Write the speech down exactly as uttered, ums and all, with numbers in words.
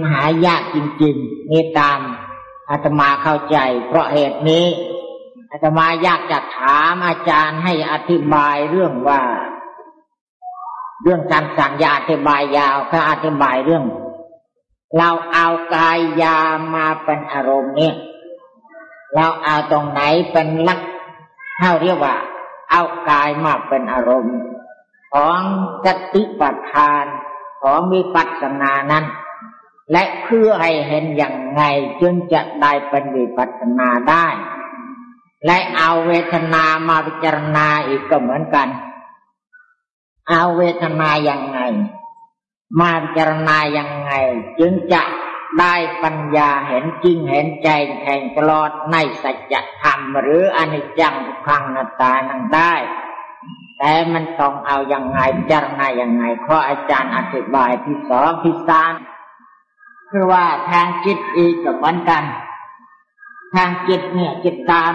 หายากจริงๆนี่ตามอาตมาเข้าใจเพราะเหตุนี้อาตมาอยากจะถามอาจารย์ให้อธิบายเรื่องว่าเรื่องการสั่งยาอธิบายยาวก็อธิบายเรื่องเราเอากายยามาเป็นอารมณ์เนี่ยเราเอาตรงไหนเป็นหลักเขาเรียกว่าเอากายมาเป็นอารมณ์ของสติปัฏฐานของวิปัสสนานั้นและเพื่อให้เห็นอย่างไงจึงจะได้เป็นวิปัสสนาได้และเอาเวทนามาพิจารณาอีกก็เหมือนกันเอาเวทนาอย่างไงมาพิจารณาอย่างไงจึงจะได้ปัญญาเห็นจริงเห็นใจแทงตลอดในสัจธรรมหรืออนิจจังทุกขังอนัตตานั้นได้แต่มันต้องเอาอย่างไงพิจารณาอย่างไงเพราะอาจารย์อธิบายที่สองที่สามคือว่าทางจิตอีกก็เหมือนกันทางจิตเนี่ยจิตตาม